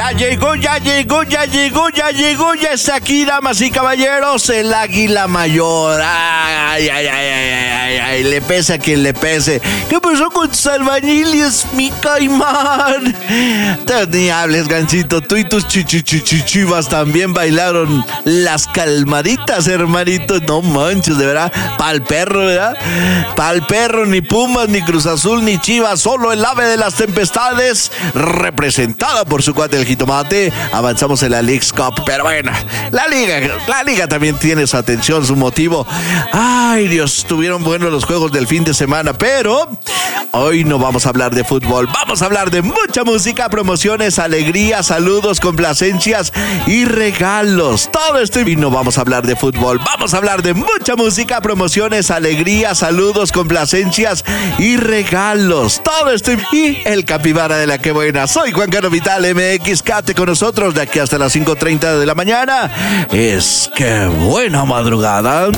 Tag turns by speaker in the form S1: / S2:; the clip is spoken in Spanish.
S1: Ya está aquí, damas y caballeros, el águila mayor. Ay, le pese a quien le pese. ¿Qué pasó con tus albañiles, mi caimán? Ni hables, Gancito, tú y tus chivas también bailaron las calmaditas, hermanito. No manches, de verdad, pa'l perro, ¿verdad? Pa'l perro, ni Pumas, ni Cruz Azul, ni Chivas, solo el ave de las tempestades, representada por su cuate el jitomate. Avanzamos en la Leagues Cup, pero bueno, la liga también tiene su atención, su motivo. Ay, Dios, estuvieron buenos los juegos del fin de semana, pero hoy no vamos a hablar de fútbol, vamos a hablar de mucha música, promociones, alegrías, saludos, complacencias y regalos. Todo esto, y no vamos a hablar de fútbol, vamos a hablar de mucha música, promociones, alegrías, saludos, complacencias y regalos. Todo esto y el capibara de la que buena. Soy Juan Carlos Vital MX, quédate con nosotros de aquí hasta las 5:30 de la mañana. Es que buena madrugada.